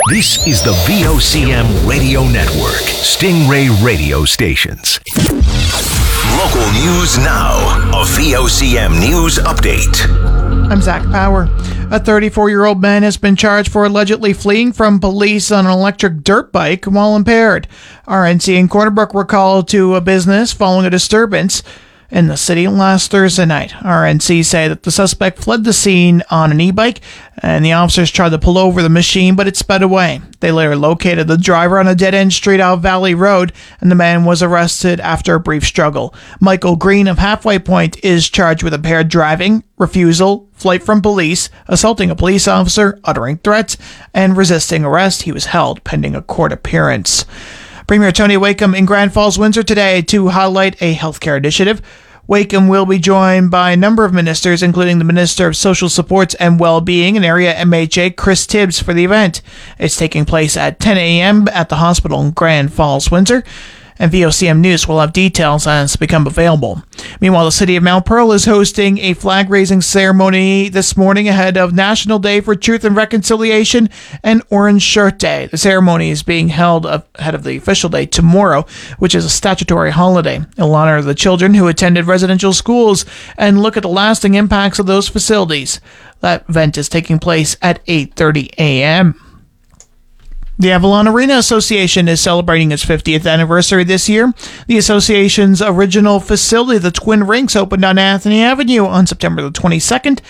This is the VOCM Radio Network, Stingray radio stations. Local news now. A VOCM news update. I'm Zach Power. A 34-year-old man has been charged for allegedly fleeing from police on an electric dirt bike while impaired. RNC and Corner Brook were called to a business following a disturbance in the city last Thursday night. RNC say that the suspect fled the scene on an e-bike, and the officers tried to pull over the machine, but it sped away. They later located the driver on a dead-end street out Valley Road, and the man was arrested after a brief struggle. Michael Green of Halfway Point is charged with impaired driving, refusal, flight from police, assaulting a police officer, uttering threats, and resisting arrest. He was held pending a court appearance. Premier Tony Wakeham in Grand Falls, Windsor today to highlight a healthcare initiative. Wakeham will be joined by a number of ministers, including the Minister of Social Supports and Wellbeing and Area MHA, Chris Tibbs, for the event. It's taking place at 10 a.m. at the hospital in Grand Falls, Windsor. And VOCM News will have details as they become available. Meanwhile, the city of Mount Pearl is hosting a flag-raising ceremony this morning ahead of National Day for Truth and Reconciliation and Orange Shirt Day. The ceremony is being held ahead of the official day tomorrow, which is a statutory holiday. It will honor the children who attended residential schools and look at the lasting impacts of those facilities. That event is taking place at 8:30 a.m. The Avalon Arena Association is celebrating its 50th anniversary this year. The association's original facility, the Twin Rinks, opened on Anthony Avenue on September the 22nd,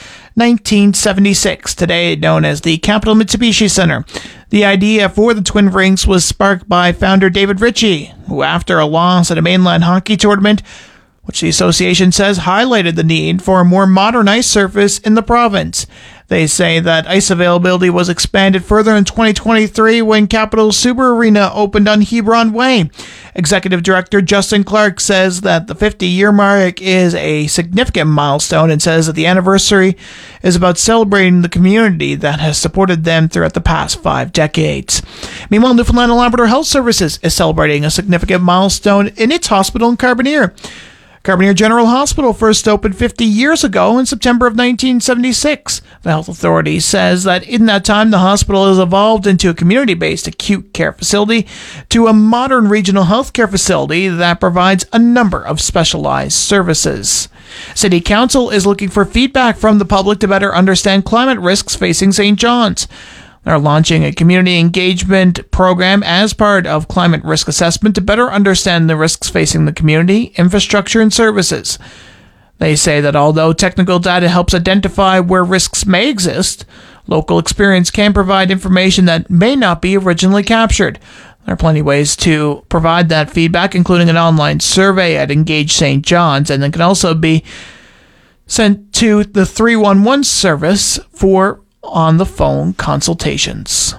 1976, today known as the Capital Mitsubishi Center. The idea for the Twin Rinks was sparked by founder David Ritchie, who, after a loss at a mainland hockey tournament, which the association says highlighted the need for a more modern ice surface in the province. They say that ice availability was expanded further in 2023 when Capital Super Arena opened on Hebron Way. Executive Director Justin Clark says that the 50-year mark is a significant milestone and says that the anniversary is about celebrating the community that has supported them throughout the past 5 decades. Meanwhile, Newfoundland and Labrador Health Services is celebrating a significant milestone in its hospital in Carbonear. Carbonear General Hospital first opened 50 years ago in September of 1976. The health authority says that in that time, the hospital has evolved into a community-based acute care facility to a modern regional health care facility that provides a number of specialized services. City Council is looking for feedback from the public to better understand climate risks facing St. John's. They're launching a community engagement program as part of climate risk assessment to better understand the risks facing the community, infrastructure, and services. They say that although technical data helps identify where risks may exist, local experience can provide information that may not be originally captured. There are plenty of ways to provide that feedback, including an online survey at Engage St. John's, and it can also be sent to the 311 service for on-the-phone consultations.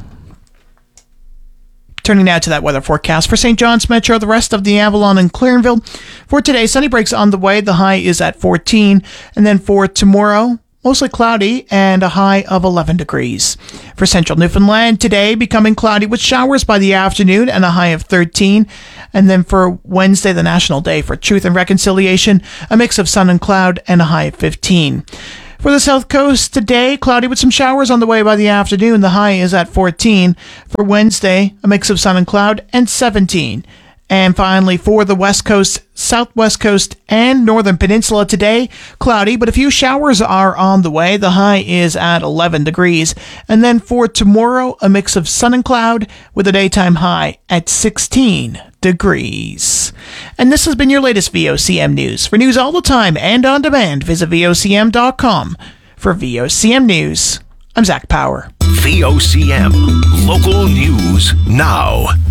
Turning now to that weather forecast for St. John's Metro, the rest of the Avalon and Clarenville. For today, sunny breaks on the way. The high is at 14. And then for tomorrow, mostly cloudy and a high of 11 degrees. For central Newfoundland, today becoming cloudy with showers by the afternoon and a high of 13. And then for Wednesday, the National Day for Truth and Reconciliation, a mix of sun and cloud and a high of 15. For the South Coast today, cloudy with some showers on the way by the afternoon. The high is at 14. For Wednesday, a mix of sun and cloud and 17. And finally, for the West Coast, Southwest Coast, and Northern Peninsula today, cloudy, but a few showers are on the way. The high is at 11 degrees. And then for tomorrow, a mix of sun and cloud with a daytime high at 16 degrees. And this has been your latest VOCM news. For news all the time and on demand, visit VOCM.com. For VOCM News, I'm Zach Power. VOCM, local news now.